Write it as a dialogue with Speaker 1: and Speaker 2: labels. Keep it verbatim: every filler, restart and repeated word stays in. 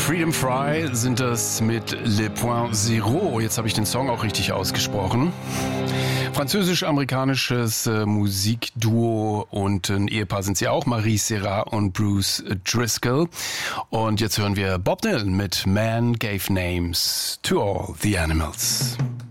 Speaker 1: Freedom Fry sind das mit Le Point Zero. Jetzt habe ich den Song auch richtig ausgesprochen. Französisch-amerikanisches äh, Musikduo und ein Ehepaar sind sie auch, Marie Serra und Bruce Driscoll. Und jetzt hören wir Bob Dylan mit Man Gave Names to All the Animals.